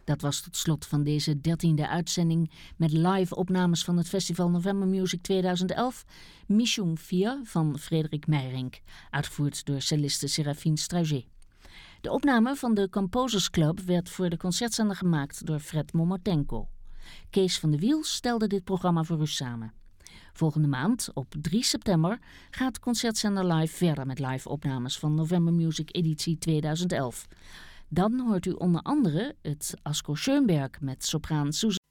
Dat was tot slot van deze 13e uitzending met live opnames van het festival November Music 2011, Mission 4 van Frederik Meyrink, uitgevoerd door celliste Serafine Strauger. De opname van de Composers Club werd voor de concertzender gemaakt door Fred Momotenko. Kees van de Wiel stelde dit programma voor u samen. Volgende maand, op 3 september, gaat Concertzender Live verder met live opnames van November Music editie 2011. Dan hoort u onder andere het Asko Schoenberg met sopraan Susan